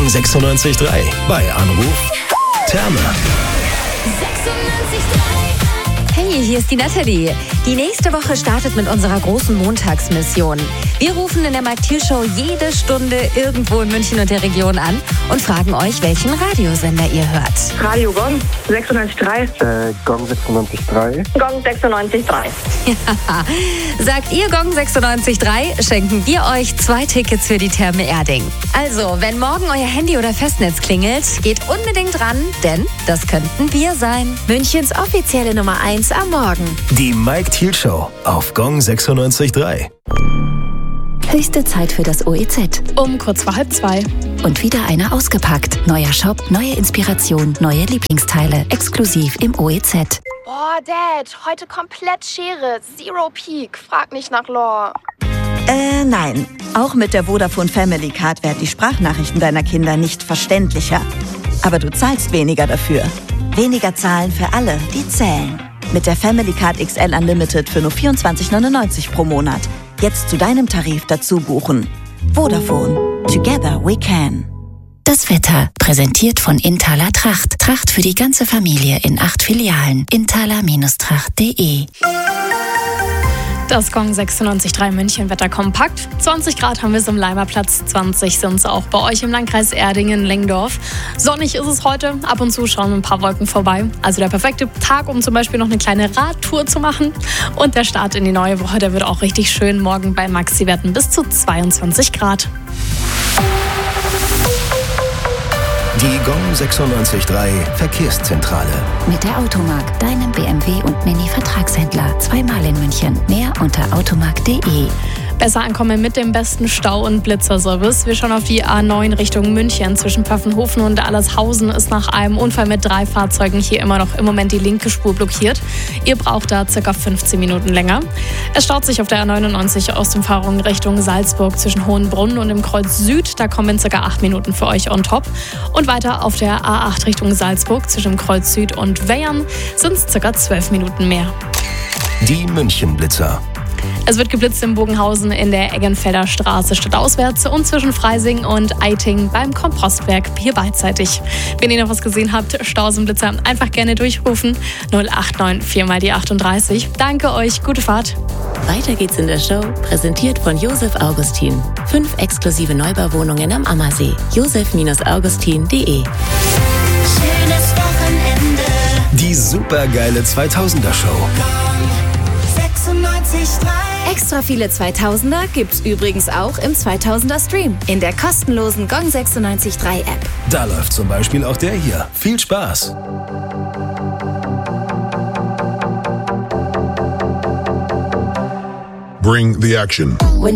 Gong 96.3. Bei Anruf Therme. Hey, hier ist die Nathalie. Die nächste Woche startet mit unserer großen Montagsmission. Wir rufen in der Mike Thiel Show jede Stunde irgendwo in München und der Region an und fragen euch, welchen Radiosender ihr hört. Radio Gong 96.3. Gong 96.3. Gong 96.3. Ja. Sagt ihr Gong 96.3, schenken wir euch 2 Tickets für die Therme Erding. Also, wenn morgen euer Handy oder Festnetz klingelt, geht unbedingt ran, denn das könnten wir sein. Münchens offizielle Nummer 1 am Morgen. Die Mike Thiel Show auf Gong 96.3. Höchste Zeit für das OEZ. Um kurz vor 1:30. Und wieder einer ausgepackt. Neuer Shop, neue Inspiration, neue Lieblingsteile. Exklusiv im OEZ. Boah, Dad, heute komplett Schere. Zero Peak. Frag nicht nach Lore. Nein. Auch mit der Vodafone Family Card werden die Sprachnachrichten deiner Kinder nicht verständlicher. Aber du zahlst weniger dafür. Weniger zahlen für alle, die zählen. Mit der Family Card XL Unlimited für nur 24,99 pro Monat. Jetzt zu deinem Tarif dazu buchen. Vodafone. Together we can. Das Wetter, präsentiert von Inthaler Tracht. Tracht für die ganze Familie in 8 Filialen. inthaler-tracht.de. Das Gong 96.3 München Wetter kompakt. 20 Grad haben wir es im Leimerplatz, 20 sind es auch bei euch im Landkreis Erdingen-Lengdorf. Sonnig ist es heute, ab und zu schauen ein paar Wolken vorbei. Also der perfekte Tag, um zum Beispiel noch eine kleine Radtour zu machen. Und der Start in die neue Woche, der wird auch richtig schön. Morgen bei Maxi-Werten bis zu 22 Grad. Die Gong 96.3 Verkehrszentrale. Mit der Automark, deinem BMW und Mini-Vertragshändler. 2-mal in München. Mehr unter automark.de. Besser ankommen mit dem besten Stau- und Blitzerservice. Wir schauen auf die A9 Richtung München. Zwischen Pfaffenhofen und Allershausen ist nach einem Unfall mit 3 Fahrzeugen hier immer noch im Moment die linke Spur blockiert. Ihr braucht da ca. 15 Minuten länger. Es staut sich auf der A99 Ostumfahrung Richtung Salzburg zwischen Hohenbrunn und im Kreuz Süd. Da kommen ca. 8 Minuten für euch on top. Und weiter auf der A8 Richtung Salzburg zwischen Kreuz Süd und Weyern sind es ca. 12 Minuten mehr. Die München-Blitzer. Es wird geblitzt in Bogenhausen in der Eggenfelder Straße stadtauswärts und zwischen Freising und Eiting beim Kompostwerk hier beidseitig. Wenn ihr noch was gesehen habt, Stausenblitzer, einfach gerne durchrufen. 089 4 die 38. Danke euch, gute Fahrt. Weiter geht's in der Show, präsentiert von Josef Augustin. 5 exklusive Neubauwohnungen am Ammersee. josef-augustin.de. Schönes Wochenende. Die supergeile 2000er Show. 96.3. Extra viele 2000er gibt's übrigens auch im 2000er Stream. In der kostenlosen Gong 96.3 App. Da läuft zum Beispiel auch der hier. Viel Spaß! Bring the action. When